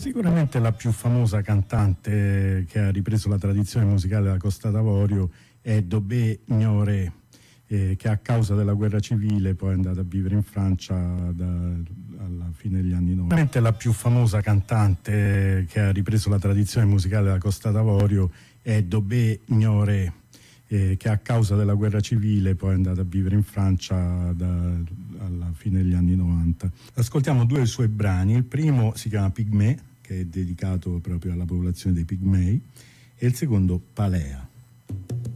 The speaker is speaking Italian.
Sicuramente la più famosa cantante che ha ripreso la tradizione musicale della Costa d'Avorio è Dobé Ignoré, che a causa della guerra civile poi è andata a vivere in Francia alla fine degli anni 90. Sicuramente la più famosa cantante che ha ripreso la tradizione musicale della Costa d'Avorio è Dobé Ignoré, che a causa della guerra civile poi è andata a vivere in Francia alla fine degli anni 90. Ascoltiamo due suoi brani. Il primo si chiama Pygmée, che è dedicato proprio alla popolazione dei Pigmei, e il secondo Palea.